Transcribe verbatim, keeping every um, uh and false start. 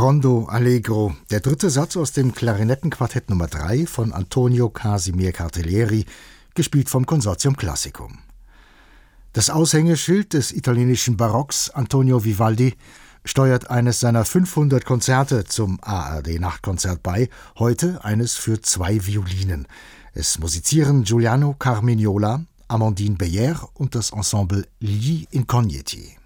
Rondo Allegro, der dritte Satz aus dem Klarinettenquartett Nummer drei von Antonio Casimir Cartellieri, gespielt vom Consortium Classicum. Das Aushängeschild des italienischen Barocks, Antonio Vivaldi, steuert eines seiner fünfhundert Konzerte zum A R D-Nachtkonzert bei, heute eines für zwei Violinen. Es musizieren Giuliano Carmignola, Amandine Beyer und das Ensemble Gli Incognieti.